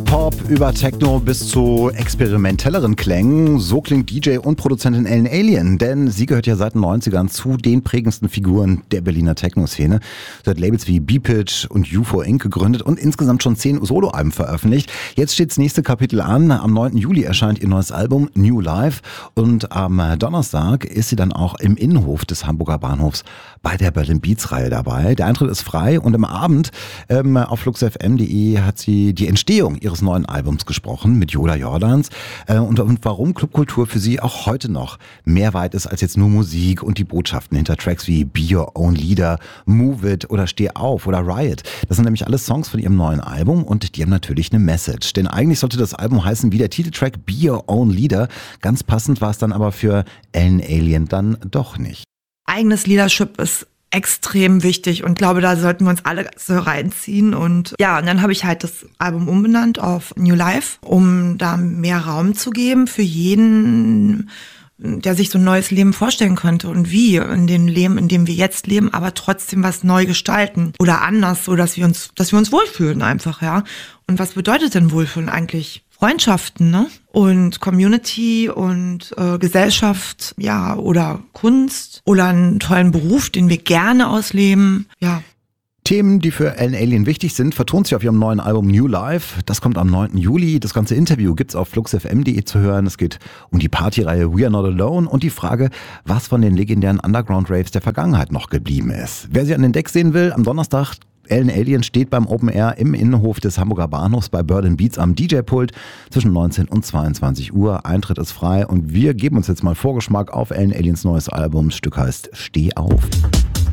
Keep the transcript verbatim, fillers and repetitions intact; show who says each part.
Speaker 1: Pop über Techno bis zu experimentelleren Klängen. So klingt D J und Produzentin Ellen Allien, denn sie gehört ja seit den neunzigern zu den prägendsten Figuren der Berliner Techno-Szene. Sie hat Labels wie B-Pitch und U four Incorporated gegründet und insgesamt schon zehn Soloalben veröffentlicht. Jetzt steht das nächste Kapitel an. Am neunten Juli erscheint ihr neues Album New Life und am Donnerstag ist sie dann auch im Innenhof des Hamburger Bahnhofs bei der Berlin Beats Reihe dabei. Der Eintritt ist frei und am Abend ähm, auf flux f m punkt de hat sie die Entstehung ihres neuen Albums gesprochen mit Yola Jordans äh, und, und warum Clubkultur für sie auch heute noch mehr weit ist als jetzt nur Musik und die Botschaften hinter Tracks wie Be Your Own Leader, Move It oder Steh Auf oder Riot. Das sind nämlich alles Songs von ihrem neuen Album und die haben natürlich eine Message. Denn eigentlich sollte das Album heißen wie der Titeltrack Be Your Own Leader. Ganz passend war es dann aber für Ellen Allien dann doch nicht.
Speaker 2: Eigenes Leadership ist extrem wichtig und glaube, da sollten wir uns alle so reinziehen. Und ja, und dann habe ich halt das Album umbenannt auf New Life, um da mehr Raum zu geben für jeden, der sich so ein neues Leben vorstellen könnte und wie in dem Leben, in dem wir jetzt leben, aber trotzdem was neu gestalten oder anders, so dass wir uns, dass wir uns wohlfühlen einfach, ja. Und was bedeutet denn Wohlfühlen eigentlich? Freundschaften, ne? Und Community und äh, Gesellschaft, ja, oder Kunst oder einen tollen Beruf, den wir gerne ausleben, ja.
Speaker 1: Themen, die für Ellen Allien wichtig sind, vertont sie auf ihrem neuen Album New Life. Das kommt am neunten Juli. Das ganze Interview gibt's auf flux f m punkt de zu hören. Es geht um die Partyreihe We Are Not Alone und die Frage, was von den legendären Underground-Raves der Vergangenheit noch geblieben ist. Wer sie an den Decks sehen will, am Donnerstag, Ellen Allien steht beim Open Air im Innenhof des Hamburger Bahnhofs bei Berlin Beats am D J-Pult zwischen neunzehn und zweiundzwanzig Uhr. Eintritt ist frei und wir geben uns jetzt mal Vorgeschmack auf Ellen Alliens neues Album. Das Stück heißt Steh auf.